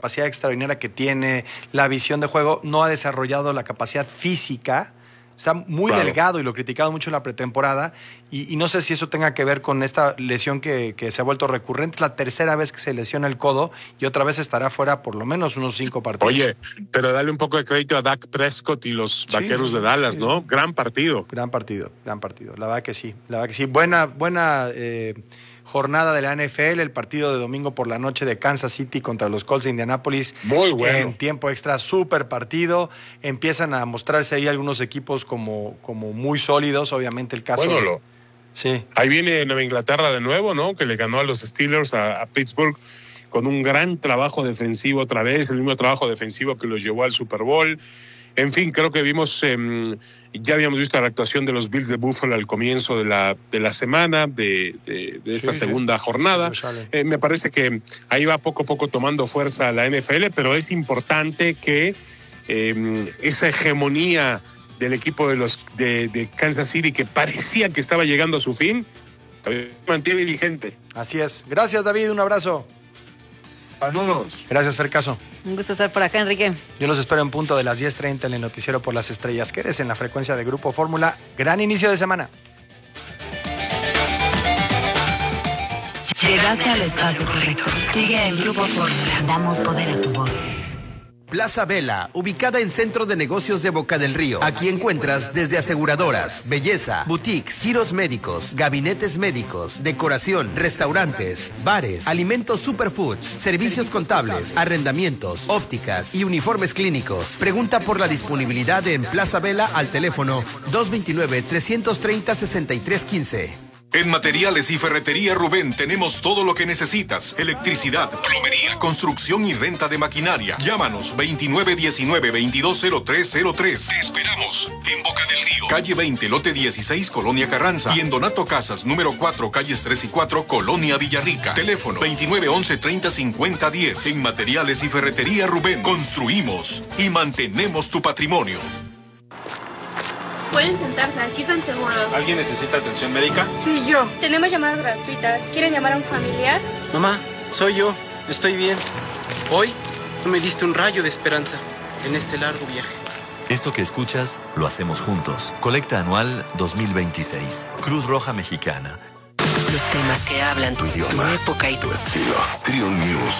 capacidad extraordinaria que tiene, la visión de juego, no ha desarrollado la capacidad física. Está muy delgado y lo criticado mucho en la pretemporada y no sé si eso tenga que ver con esta lesión que se ha vuelto recurrente. Es la tercera vez que se lesiona el codo y otra vez estará fuera por lo menos unos 5 partidos. Oye, pero dale un poco de crédito a Dak Prescott y los Vaqueros de Dallas, ¿no? Sí. Gran partido. Gran partido. La verdad que sí. Buena jornada de la NFL, el partido de domingo por la noche de Kansas City contra los Colts de Indianápolis. Muy bueno. En tiempo extra, súper partido. Empiezan a mostrarse ahí algunos equipos como muy sólidos, obviamente el caso. Bueno, sí. Ahí viene Nueva Inglaterra de nuevo, ¿no? Que le ganó a los Steelers a Pittsburgh con un gran trabajo defensivo otra vez, el mismo trabajo defensivo que los llevó al Super Bowl. En fin, creo que vimos, ya habíamos visto la actuación de los Bills de Buffalo al comienzo de la semana, de esta segunda jornada. Me parece que ahí va poco a poco tomando fuerza la NFL, pero es importante que esa hegemonía del equipo de Kansas City, que parecía que estaba llegando a su fin, mantiene vigente. Así es. Gracias, David. Un abrazo. Saludos. Gracias, Fercaso. Un gusto estar por acá, Enrique. Yo los espero en punto de las 10:30 en el Noticiero por las Estrellas. Quédese en la frecuencia de Grupo Fórmula. Gran inicio de semana. Llegaste al espacio correcto. Sigue en Grupo Fórmula. Damos poder a tu voz. Plaza Vela, ubicada en Centro de Negocios de Boca del Río. Aquí encuentras desde aseguradoras, belleza, boutiques, giros médicos, gabinetes médicos, decoración, restaurantes, bares, alimentos superfoods, servicios contables, arrendamientos, ópticas y uniformes clínicos. Pregunta por la disponibilidad en Plaza Vela al teléfono 229-330-6315. En Materiales y Ferretería Rubén tenemos todo lo que necesitas. Electricidad, plomería, construcción y renta de maquinaria. Llámanos 2919-220303. Te esperamos en Boca del Río. Calle 20, lote 16, Colonia Carranza. Y en Donato Casas, número 4, calles 3 y 4, Colonia Villarrica. Teléfono 2911-305010. En Materiales y Ferretería Rubén construimos y mantenemos tu patrimonio. Pueden sentarse, aquí están seguros. ¿Alguien necesita atención médica? Sí, yo. Tenemos llamadas gratuitas. ¿Quieren llamar a un familiar? Mamá, soy yo. Estoy bien. Hoy tú me diste un rayo de esperanza en este largo viaje. Esto que escuchas, lo hacemos juntos. Colecta anual 2026. Cruz Roja Mexicana. Los temas que hablan tu idioma, tu época y tu estilo. Trio News.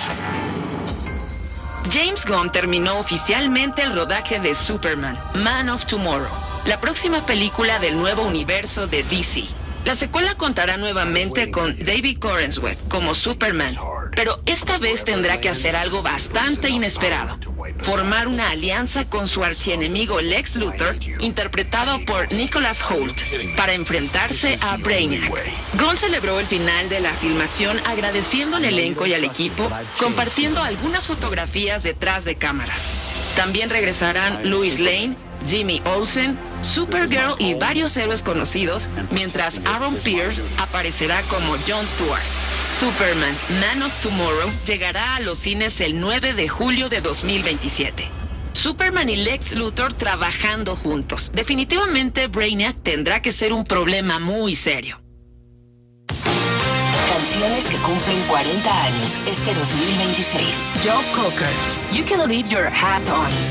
James Gunn terminó oficialmente el rodaje de Superman, Man of Tomorrow, la próxima película del nuevo universo de DC. La secuela contará nuevamente con David Corenswet como Superman, pero esta vez tendrá que hacer algo bastante inesperado: formar una alianza con su archienemigo Lex Luthor, interpretado por Nicholas Hoult, para enfrentarse a Brainiac. Gunn celebró el final de la filmación agradeciendo al elenco y al equipo, compartiendo algunas fotografías detrás de cámaras. También regresarán Lois Lane, Jimmy Olsen, Supergirl y varios héroes conocidos, mientras Aaron Pierce aparecerá como Jon Stewart. Superman, Man of Tomorrow llegará a los cines el 9 de julio de 2027. Superman y Lex Luthor trabajando juntos. Definitivamente Brainiac tendrá que ser un problema muy serio. Canciones que cumplen 40 años este 2026. Joe Cocker, You Can Leave Your Hat On.